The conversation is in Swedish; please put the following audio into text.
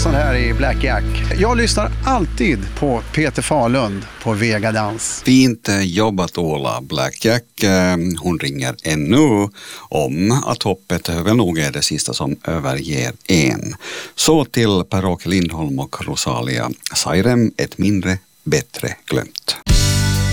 Karlsson här i Black Jack. Jag lyssnar alltid på Peter Fahlund på Vega Dans. Fint jobbat Ola. Black Jack, hon ringer ännu om att hoppet väl nog är det sista som överger en. Så till Per-Åke Lindholm och Rosalia. Sairem, ett mindre, bättre glömt.